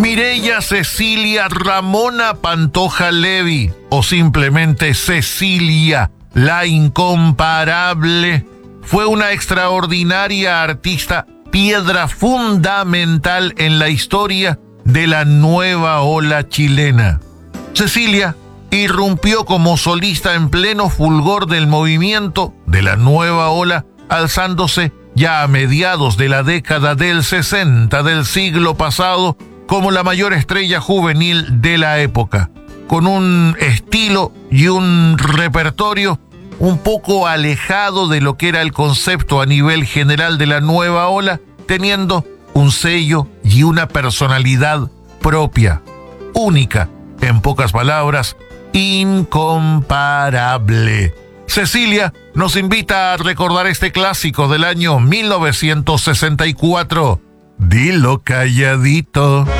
Mireya Cecilia Ramona Pantoja Levi, o simplemente Cecilia, la incomparable, fue una extraordinaria artista, piedra fundamental en la historia de la nueva ola chilena. Cecilia irrumpió como solista en pleno fulgor del movimiento de la nueva ola, alzándose ya a mediados de la década del 60 del siglo pasado como la mayor estrella juvenil de la época, con un estilo y un repertorio un poco alejado de lo que era el concepto a nivel general de la nueva ola, teniendo un sello y una personalidad propia, única, en pocas palabras, incomparable. Cecilia nos invita a recordar este clásico del año 1964. Dilo calladito.